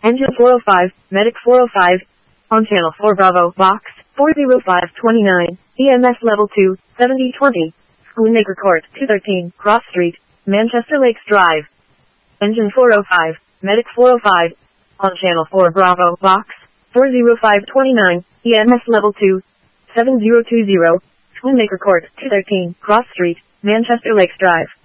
Engine 405, Medic 405. On channel 4 Bravo, box 40529, EMS level 2, 7020. Schoonmaker Court, 213, Cross Street, Manchester Lakes Drive. Engine 405, Medic 405. On channel 4 Bravo, box 40529, EMS level 2, 7020. Schoonmaker Court, 213, Cross Street, Manchester Lakes Drive.